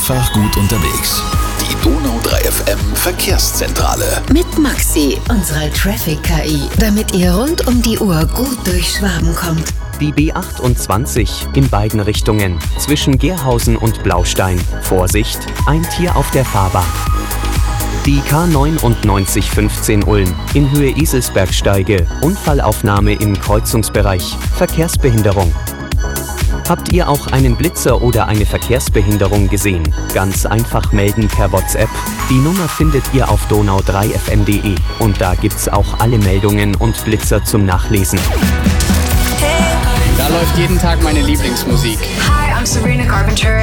einfach gut unterwegs. Die Donau 3 FM Verkehrszentrale. Mit Maxi, unserer Traffic-KI, damit ihr rund um die Uhr gut durch Schwaben kommt. Die B28 in beiden Richtungen zwischen Gerhausen und Blaustein. Vorsicht, ein Tier auf der Fahrbahn. Die K9915 Ulm in Höhe Eselsbergsteige. Unfallaufnahme im Kreuzungsbereich. Verkehrsbehinderung. Habt ihr auch einen Blitzer oder eine Verkehrsbehinderung gesehen? Ganz einfach melden per WhatsApp. Die Nummer findet ihr auf donau3fm.de und da gibt's auch alle Meldungen und Blitzer zum Nachlesen. Da läuft jeden Tag meine Lieblingsmusik. Hi, I'm Sabrina Carpenter.